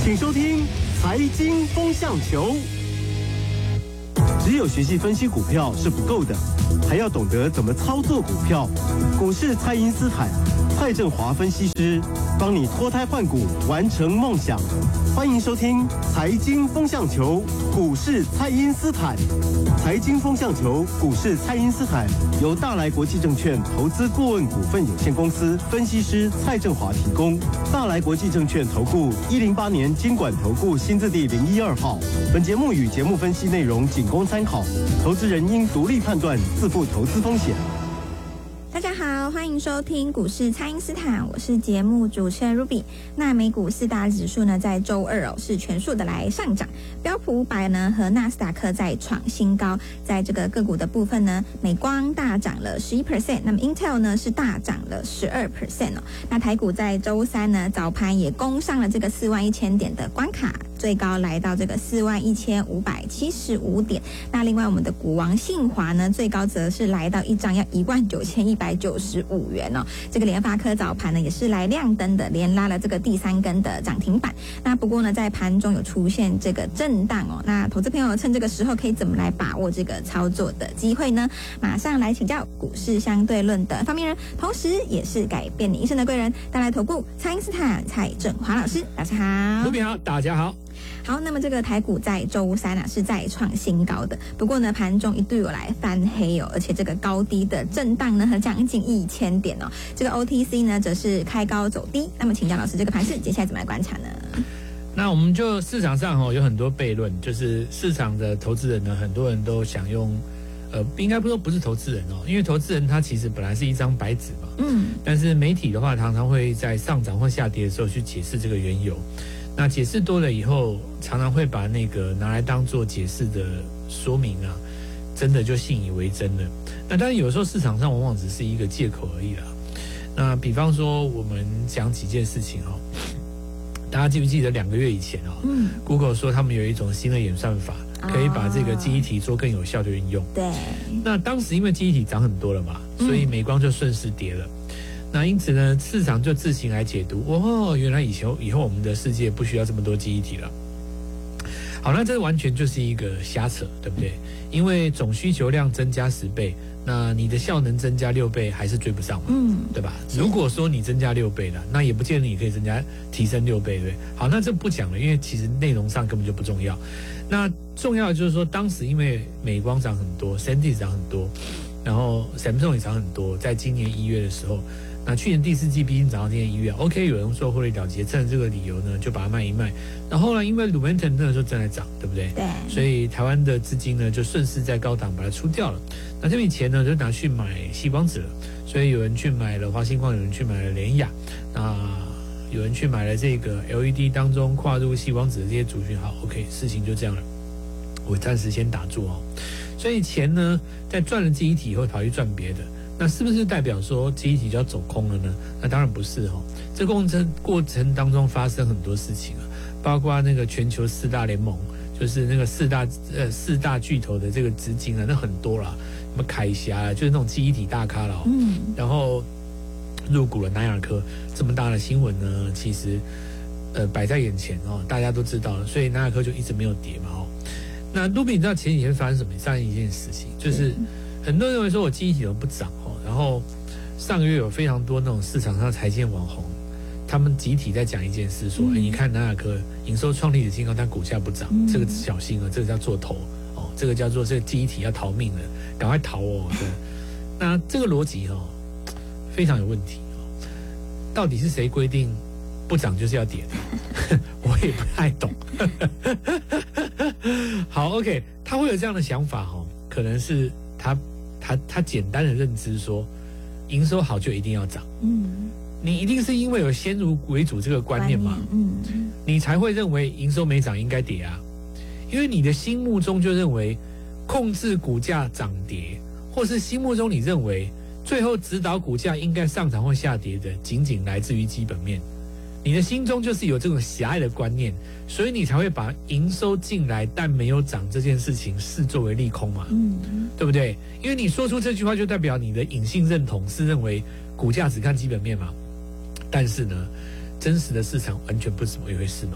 请收听财经风向球。只有学习分析股票是不够的，还要懂得怎么操作股票。股市蔡因斯坦蔡正华分析师帮你脱胎换骨，完成梦想。欢迎收听财经风向球，股市蔡因斯坦。财经风向球，股市蔡因斯坦由大来国际证券投资顾问股份有限公司分析师蔡正华提供。大来国际证券投顾108年金管投顾新字第012号。本节目与节目分析内容仅供参考，投资人应独立判断，自负投资风险。 大家好，欢迎收听股市蔡因斯坦，我是节目主持人 Ruby。那美股四大指数呢，在周二是全数的来上涨，标普500呢和纳斯达克在创新高。在这个个股的部分呢，美光大涨了11%，那么 Intel 呢是大涨了12%哦。那台股在周三呢早盘也攻上了这个41000点的关卡，最高来到这个41575点。那另外我们的股王信华呢，最高则是来到一张要19195元哦。这个联发科早盘呢也是来亮灯的，连拉了这个第3根的涨停板。那不过呢，在盘中有出现这个震荡哦。那投资朋友趁这个时候可以怎么来把握这个操作的机会呢？马上来请教股市相对论的发明人，同时也是改变你一生的贵人，大来投顾蔡因斯坦蔡正华老师，大家好。 卢比好，大家好。 好，那么这个台股在周三是再创新高的，不过呢，盘中一度有来翻黑哦，而且这个高低的震荡呢，和将近1000点哦。这个 OTC 呢，则是开高走低。那么，请教老师，这个盘势接下来怎么来观察呢？ 那我们就市场上有很多悖论，就是市场的投资人呢，很多人都想用，应该不是投资人哦，因为投资人他其实本来是一张白纸嘛，但是媒体的话常常会在上涨或下跌的时候去解释这个缘由。那解释多了以后，常常会把那个拿来当做解释的说明啊，真的就信以为真了。那当然有时候市场上往往只是一个借口而已啦。那比方说我们讲几件事情哦，大家记不记得2个月以前哦，Google 说他们有一种新的演算法，可以把这个记忆体做更有效的运用。 对。 那当时因为记忆体涨很多了嘛，所以美光就顺势跌了。那因此呢，市场就自行来解读，原来以后我们的世界不需要这么多记忆体了。好，那这完全就是一个瞎扯，对不对？因为总需求量增加10倍，那你的效能增加6倍还是追不上嘛，对吧？如果说你增加6倍了，那也不见得你可以提升6倍，对不对？好，那这不讲了，因为其实内容上根本就不重要。那重要的就是说，当时因为美光涨很多 ，SanDisk 涨很多，然后 Samsung 也涨很多，在今年1月的时候。那去年第4季毕竟涨到今年1月 ，OK， 有人说获利了结，趁着这个理由呢，就把它卖一卖。然后呢，因为 Lumentum 那个时候正在涨，对不对？ 对。 所以台湾的资金呢，就顺势在高档把它出掉了。那这笔钱呢，就拿去买矽光子了。所以有人去买了华星光，有人去买了联亚，那有人去买了这个 LED 当中跨入矽光子的这些族群。好 ，OK， 事情就这样了。我暂时先打住哦。所以钱呢，在赚了记忆体以后，跑去赚别的。那是不是代表说记忆体就要走空了呢？那当然不是哦。这过程当中发生很多事情啊，包括那个全球4大联盟，就是那个四大巨头的这个资金啊，那很多啦，什么凯霞啊，就是那种记忆体大咖了然后入股了南亚科，这么大的新闻呢，其实摆在眼前哦，大家都知道了，所以南亚科就一直没有跌嘛哦。那Ruby你知道前几天发生什么上一件事情，就是很多人认为说我记忆体都不涨哦，然后上个月有非常多那种市场上财经网红，他们集体在讲一件事，说你看南亚科营收创历史新高，但股价不涨，这个小心了，这个叫做头哦，这个叫做这个记忆体要逃命了，赶快逃哦。对，那这个逻辑哦非常有问题哦，到底是谁规定不涨就是要跌的？我也不太懂。好 ，OK， 他会有这样的想法哦，可能是他简单的认知说，营收好就一定要涨。你一定是因为有先入为主这个观念嘛，你才会认为营收没涨应该跌啊，因为你的心目中就认为控制股价涨跌，或是心目中你认为最后指导股价应该上涨或下跌的，仅仅来自于基本面。你的心中就是有这种狭隘的观念，所以你才会把营收进来但没有涨这件事情视作为利空嘛，对不对？因为你说出这句话，就代表你的隐性认同是认为股价只看基本面嘛。但是呢，真实的市场完全不是这么一回事嘛。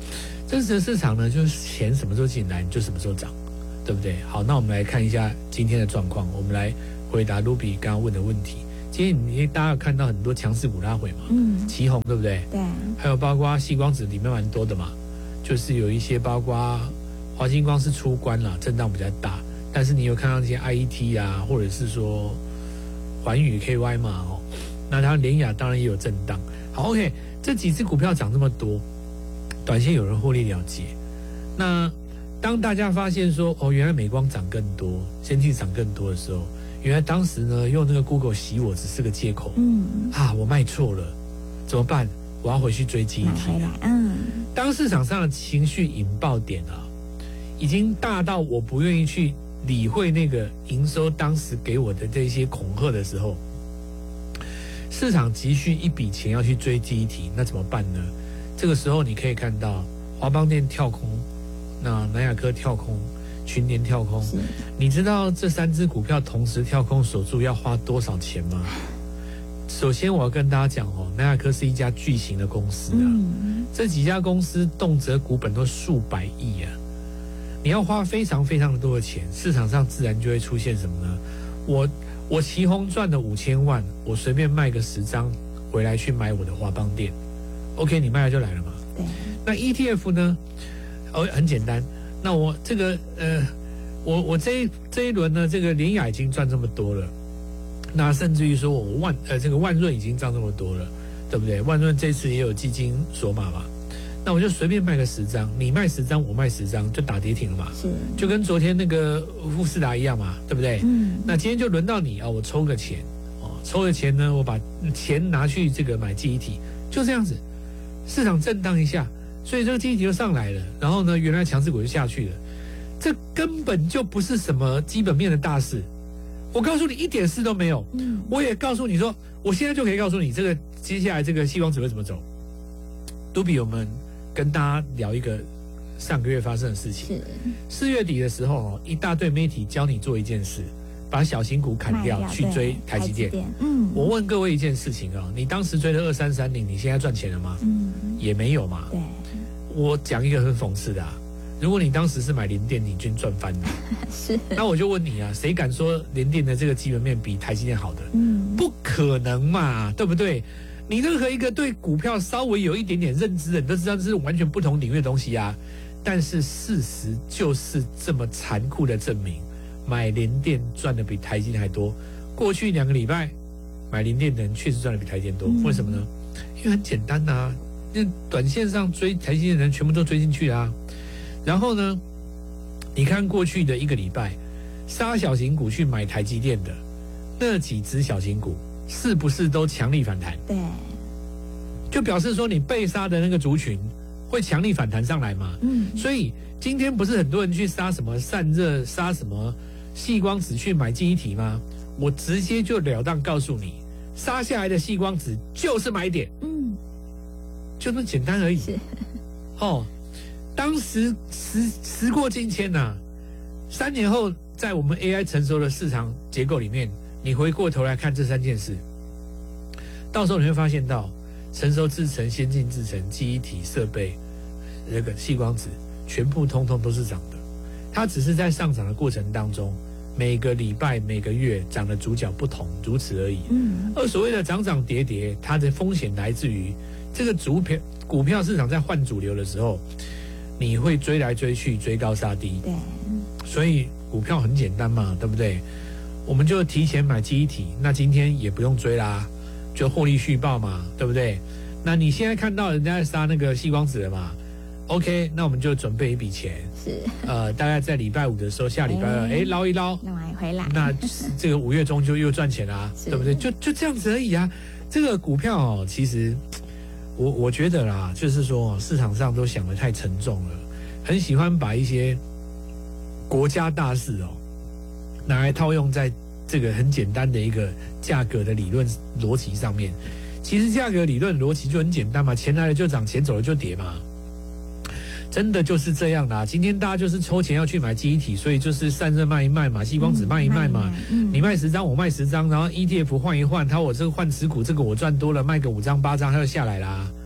真实的市场呢，就是钱什么时候进来，你就什么时候涨，对不对？好，那我们来看一下今天的状况，我们来回答 Ruby 刚刚问的问题。今天大家有看到很多强势股拉回嘛？奇鋐对不对？ 对。 还有包括矽光子里面蛮多的嘛，就是有一些包括华星光是出关了，震荡比较大，但是你有看到这些 IET 啊，或者是说环宇 KY 嘛，那它联亚当然也有震荡。好 ，OK， 这几只股票涨这么多，短线有人获利了结。那当大家发现说，原来美光涨更多，先进涨更多的时候，原来当时呢用那个 Google 洗我只是个借口。我卖错了，怎么办？我要回去追记忆体。当市场上的情绪引爆点啊，已经大到我不愿意去理会那个营收当时给我的这些恐吓的时候，市场急需一笔钱要去追记忆体，那怎么办呢？这个时候你可以看到华邦电跳空，那南亚科跳空，群联跳空。你知道这3只股票同时跳空锁住要花多少钱吗？首先我要跟大家讲南亚科是一家巨型的公司啊，这几家公司动辄股本都数百亿啊，你要花非常非常多的钱，市场上自然就会出现什么呢？我奇鋐赚了5000万，我随便卖个10张回来去买我的华邦电 ，OK， 你卖了就来了嘛。 对。 那 ETF 呢？很简单，那我这个我这一轮呢，这个联亚已经赚这么多了。那甚至于说我这个万润已经涨这么多了，对不对？万润这次也有基金锁码嘛，那我就随便卖个10张，你卖10张，我卖10张，就打跌停了嘛。 是， 就跟昨天那个富士达一样嘛，对不对？那今天就轮到你我抽个钱抽了钱呢，我把钱拿去这个买记忆体，就这样子，市场震荡一下，所以这个记忆体就上来了，然后呢，原来强势股就下去了，这根本就不是什么基本面的大事。我告诉你一点事都没有，我也告诉你说，我现在就可以告诉你这个接下来这个矽光子会怎么走。都比我们跟大家聊一个上个月发生的事情。4月底的时候一大堆媒体教你做一件事，把小型股砍掉去追台积电。我问各位一件事情你当时追的2330，你现在赚钱了吗？也没有嘛。 对， 我讲一个很讽刺的如果你当时是买联电，你就赚翻了。 是。 那我就问你谁敢说联电的这个基本面比台积电好的？不可能嘛，对不对？你任何一个对股票稍微有一点点认知的，你都知道这是完全不同领域的东西啊。但是事实就是这么残酷的证明，买联电赚的比台积电还多。过去2个礼拜买联电的人确实赚的比台积电多，为什么呢？因为很简单因为短线上追台积电的人全部都追进去啦。然后呢，你看过去的1个礼拜，杀小型股去买台积电的那几只小型股，是不是都强力反弹？ 对， 就表示说你被杀的那个族群会强力反弹上来嘛。所以今天不是很多人去杀什么散热，杀什么矽光子去买记忆体吗？我直接就了当告诉你，杀下来的矽光子就是买点。就那么简单而已。当时时过境迁3年后，在我们 AI 成熟的市场结构里面，你回过头来看这3件事，到时候你会发现到成熟制程、先进制程、记忆体设备、那个矽光子，全部通通都是涨的。它只是在上涨的过程当中，每个礼拜、每个月涨的主角不同，如此而已。而所谓的涨涨跌跌，它的风险来自于这个股票市场在换主流的时候，你会追来追去，追高杀低。 对， 所以股票很简单嘛，对不对？我们就提前买记忆体，那今天也不用追啦，就获利续报嘛，对不对？那你现在看到人家在杀那个矽光子了嘛 ？OK， 那我们就准备一笔钱， 是大概在礼拜5的时候，下礼拜2，捞一捞， 买回来， 那这个5月中就又赚钱啦，对不对？就这样子而已啊。这个股票其实。我觉得啦，就是说市场上都想得太沉重了，很喜欢把一些国家大事拿来套用在这个很简单的一个价格的理论逻辑上面。其实价格理论逻辑就很简单嘛，钱来了就涨，钱走了就跌嘛，真的就是这样啦。今天大家就是抽钱要去买记忆体，所以就是散热卖一卖嘛，矽光子卖一卖嘛，你卖10张我卖10张，然后 ETF 换一换，我这个换持股，这个我赚多了，卖个5张8张它就下来啦。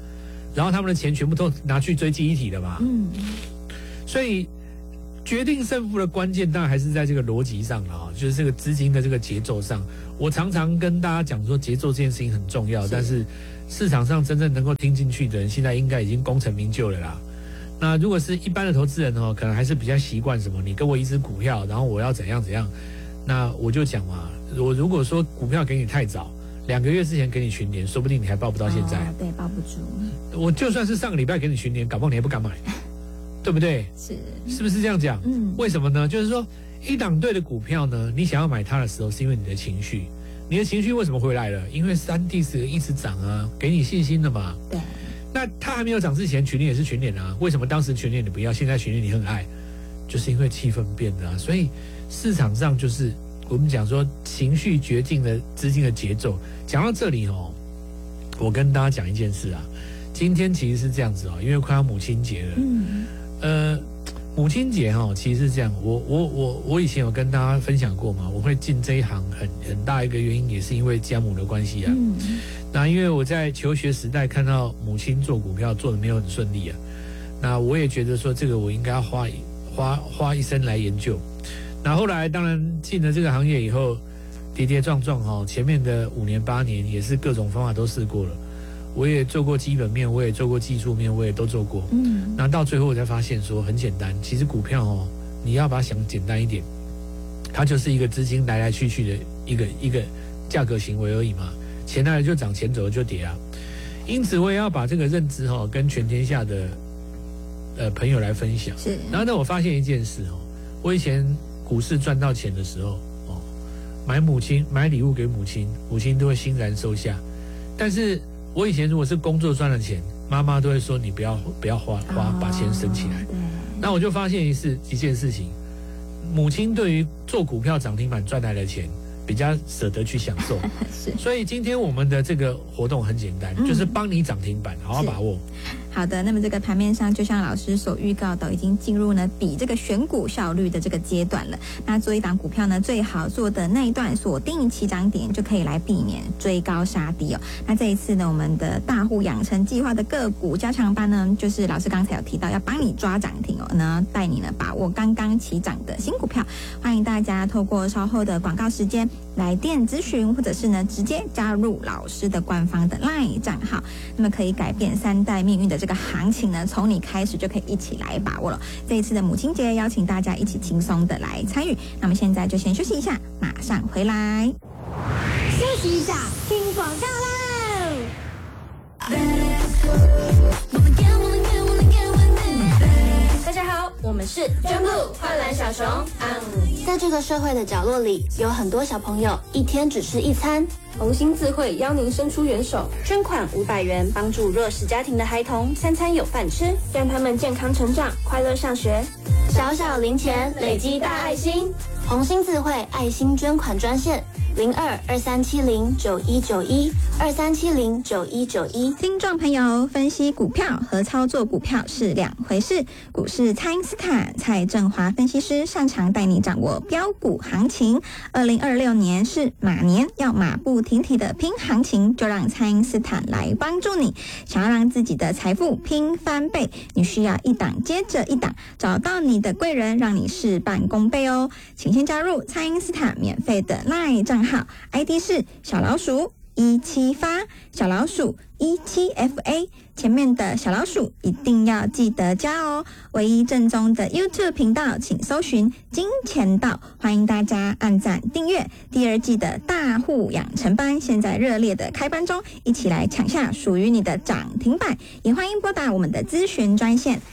然后他们的钱全部都拿去追记忆体了嘛。所以决定胜负的关键当然还是在这个逻辑上了啊，就是这个资金的这个节奏上。我常常跟大家讲说，节奏这件事情很重要，但是市场上真正能够听进去的人，现在应该已经功成名就了啦。那如果是一般的投资人哦，可能还是比较习惯什么，你给我一只股票，然后我要怎样怎样。那我就讲嘛，我如果说股票给你太早，2个月之前给你群联，说不定你还抱不到现在。 对，抱不住。 我就算是上个礼拜给你群联，搞不好你也不敢买，对不对？是不是这样讲？为什么呢？就是说，一档对的股票呢，你想要买它的时候，是因为你的情绪。你的情绪为什么回来了？因为3D10一直涨啊，给你信心的嘛。 对。 那它还没有涨之前，群联也是群联啊。为什么当时群联你不要，现在群联你很爱？就是因为气氛变了啊。所以市场上就是我们讲说，情绪决定了资金的节奏。讲到这里哦，我跟大家讲一件事啊。今天其实是这样子哦，因为快要母亲节了。母亲节哈，其实是这样。我以前有跟大家分享过嘛，我会进这一行很大一个原因也是因为家母的关系啊。那因为我在求学时代看到母亲做股票做的没有很顺利啊，那我也觉得说这个我应该要花一生来研究。那后来当然进了这个行业以后，跌跌撞撞哈，前面的5年8年也是各种方法都试过了。我也做过基本面，我也做过技术面，我也都做过。那到最后我才发现说很简单，其实股票哦，你要把它想简单一点，它就是一个资金来来去去的一个价格行为而已嘛。钱来了就涨，钱走了就跌啊。因此我也要把这个认知哦，跟全天下的朋友来分享。然后呢，我发现一件事哦，我以前股市赚到钱的时候哦，买礼物给母亲，母亲都会欣然收下。但是我以前如果是工作赚了钱，妈妈都会说你不要花，把钱省起来。那我就发现一件事情，母亲对于做股票涨停板赚来的钱比较舍得去享受。所以今天我们的这个活动很简单，就是帮你涨停板，好好把握。 好的，那么这个盘面上就像老师所预告的，已经进入呢比这个选股效率的这个阶段了。那做一档股票呢，最好做的那一段锁定起涨点，就可以来避免追高杀低哦。那这一次呢，我们的大户养成计划的个股加强班呢，就是老师刚才有提到要帮你抓涨停哦，呢带你呢把握刚刚起涨的新股票。欢迎大家透过稍后的广告时间来电咨询，或者是呢直接加入老师的官方的 LINE 账号，那么可以改变3代命运的这个行情呢，从你开始就可以一起来把握了。这一次的母亲节，邀请大家一起轻松的来参与。那么现在就先休息一下，马上回来。 休息一下，听广告喽。大家好，我们是捐部欢乐小熊。在这个社会的角落里，有很多小朋友一天只吃一餐。红星自会邀您伸出援手，捐款500元，帮助弱势家庭的孩童3餐有饭吃，让他们健康成长，快乐上学。小小零钱累积大爱心，红星自会爱心捐款专线02-2370-9191，2370-9191。 听众朋友，分析股票和操作股票是两回事。股市蔡因斯坦蔡正华分析师擅长带你掌握标股行情。2026年是马年，要马不停蹄的拼行情，就让蔡因斯坦来帮助你。想要让自己的财富拼翻倍，你需要一档接着一档，找到你的贵人，让你事半功倍哦。请先加入蔡因斯坦免费的 LINE 账号 ，ID 是小老鼠178，小老鼠17FA，前面的小老鼠一定要记得加哦。唯一正宗的 YouTube 频道，请搜寻金钱道，欢迎大家按赞订阅。第2季的大户养成班现在热烈的开班中，一起来抢下属于你的涨停板。也欢迎拨打我们的咨询专线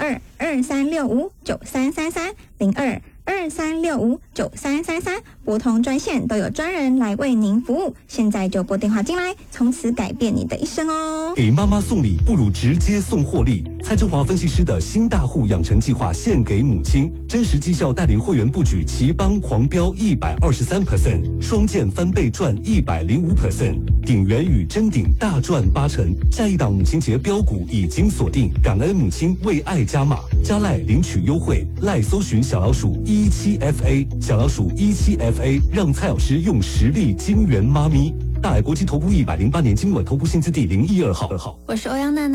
02-2365-9333，02-2365-9333，拨通专线都有专人来为您服务。现在就拨电话进来，从此改变你的一生哦。 给妈妈送礼不如直接送获利。蔡正华分析师的新大户养成计划献给母亲，真实绩效带领会员布局奇邦狂飙123%，双剑翻倍赚105%，鼎元与真鼎大赚8成。下一档母亲节标股已经锁定，感恩母亲为爱加码，加赖领取优惠，赖搜寻小老鼠17FA，小老鼠17FA，让蔡老师用实力金援妈咪。大海国际投顾108年金管投顾新字第012号。 我是欧阳娜娜。